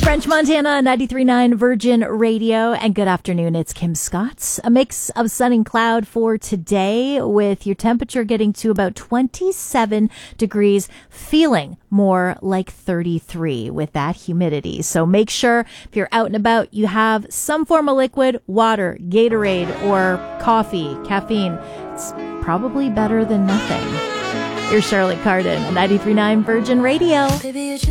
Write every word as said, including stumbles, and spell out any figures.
French Montana, ninety-three point nine Virgin Radio, and good afternoon. It's Kim Scott. A mix of sun and cloud for today, with your temperature getting to about twenty-seven degrees, feeling more like thirty-three with that humidity. So make sure if you're out and about, you have some form of liquid, water, Gatorade, or coffee, caffeine. It's probably better than nothing. Here's Charlotte Cardin, ninety-three point nine Virgin Radio. Baby,